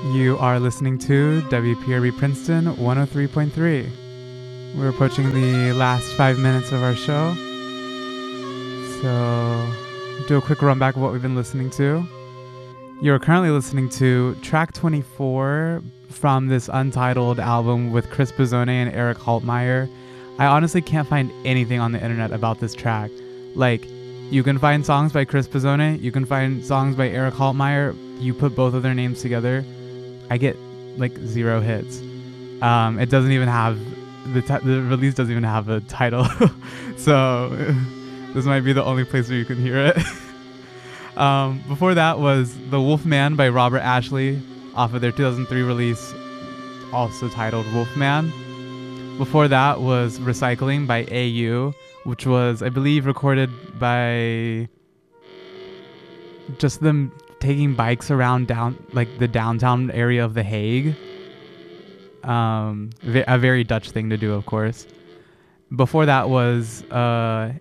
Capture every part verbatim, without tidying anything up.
You are listening to W P R B Princeton one oh three point three. We're approaching the last five minutes of our show. So, do a quick run back of what we've been listening to. You're currently listening to track twenty-four from this untitled album with Chris Bozzone and Eric Haltmeyer. I honestly can't find anything on the internet about this track. Like, you can find songs by Chris Bozzone, you can find songs by Eric Haltmeyer. You put both of their names together, I get like zero hits. Um, it doesn't even have the t- the release doesn't even have a title, so this might be the only place where you can hear it. um, before that was The Wolfman by Robert Ashley off of their two thousand three release, also titled Wolfman. Before that was Recycling by A U, which was, I believe, recorded by just them taking bikes around down like the downtown area of The Hague. Um, a very Dutch thing to do, of course. Before that was uh,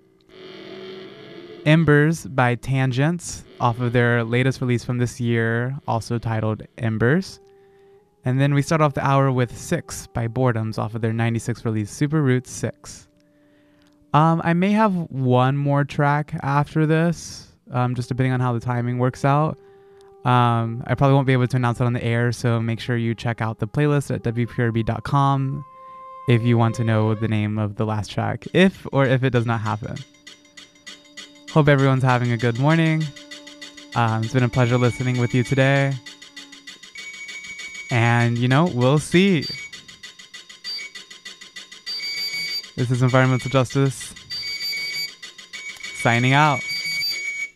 Embers by Tangents off of their latest release from this year, also titled Embers. And then we start off the hour with Six by Boredoms off of their ninety-six release, Super Roots six. Um, I may have one more track after this, um, just depending on how the timing works out. Um, I probably won't be able to announce it on the air, so make sure you check out the playlist at W P R B dot com if you want to know the name of the last track, if or if it does not happen. Hope everyone's having a good morning. Um, it's been a pleasure listening with you today. And, you know, we'll see. This is Environmental Justice, signing out.